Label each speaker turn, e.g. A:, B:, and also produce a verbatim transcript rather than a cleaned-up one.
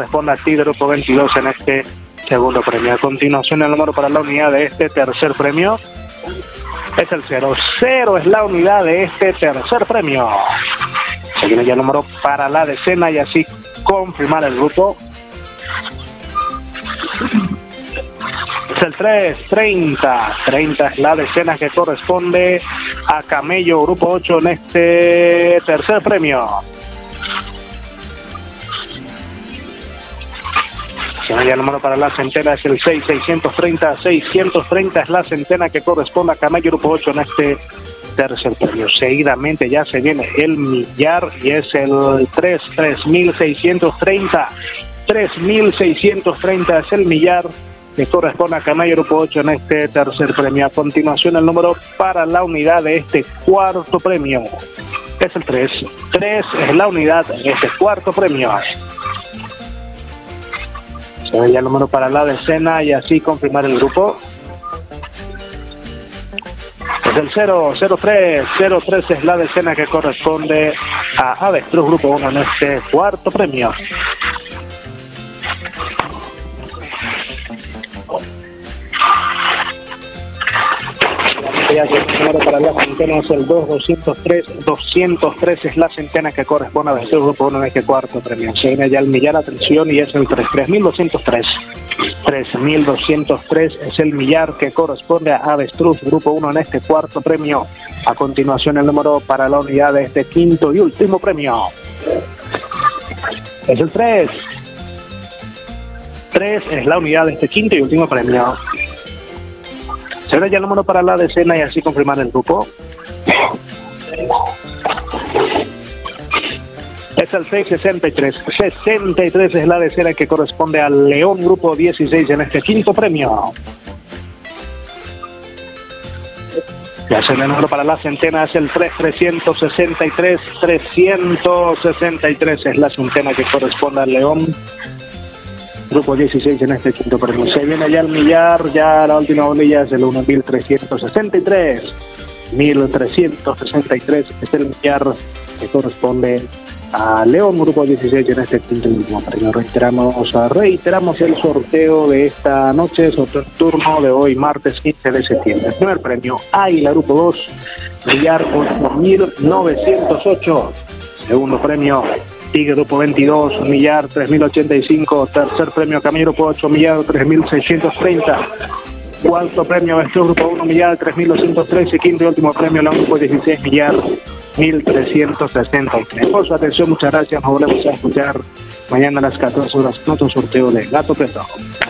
A: corresponde a Tigre Grupo veintidós en este segundo premio. A continuación, el número para la unidad de este tercer premio es el cero. Cero es la unidad de este tercer premio. Se viene ya el número para la decena y así confirmar el grupo. Es el tres, treinta. treinta es la decena que corresponde a Camello Grupo ocho en este tercer premio. El número para la centena es el seis, seiscientos treinta. seiscientos treinta es la centena que corresponde a Camello Grupo ocho en este tercer premio. Seguidamente ya se viene el millar y es el tres, tres mil seiscientos treinta. tres mil seiscientos treinta es el millar que corresponde a Camello Grupo ocho en este tercer premio. A continuación, el número para la unidad de este cuarto premio es el tres. tres es la unidad de este cuarto premio. Se ve ya el número para la decena y así confirmar el grupo. Es el cero, cero tres. cero tres es la decena que corresponde a Avestruz Grupo uno en este cuarto premio. Ya que el número para la centena es el dos, doscientos tres. doscientos tres es la centena que corresponde a Avestruz Grupo uno en este cuarto premio. Se viene ya el millar, atención, y es el tres, tres mil doscientos tres. tres mil doscientos tres es el millar que corresponde a Avestruz Grupo uno en este cuarto premio. A continuación, el número para la unidad de este quinto y último premio es el tres. tres es la unidad de este quinto y último premio. Se ve ya el número para la decena y así confirmar el grupo. Es el seis, sesenta y tres. sesenta y tres es la decena que corresponde al León Grupo dieciséis en este quinto premio. Ya se ve el número para la centena, es el tres, trescientos sesenta y tres. trescientos sesenta y tres es la centena que corresponde al León Grupo dieciséis en este quinto premio. Se viene ya el millar, ya la última bolilla es el uno mil trescientos sesenta y tres. mil trescientos sesenta y tres es el millar que corresponde a León Grupo dieciséis en este quinto y último premio. Reiteramos, reiteramos el sorteo de esta noche, sorteo turno de hoy, martes quince de septiembre. El primer premio, Águila Grupo dos, millar ocho mil novecientos ocho. Segundo premio, Tigre Grupo veintidós, millar tres mil ochenta y cinco. Tercer premio, Camello Grupo ocho, millar tres mil seiscientos treinta. Cuarto premio, Avestruz Grupo uno, millar tres mil doscientos trece. Quinto y último premio, León Grupo dieciséis, millar mil trescientos sesenta y tres. Por su atención, muchas gracias. Nos volvemos a escuchar mañana a las catorce horas con otro sorteo de Gato Preto.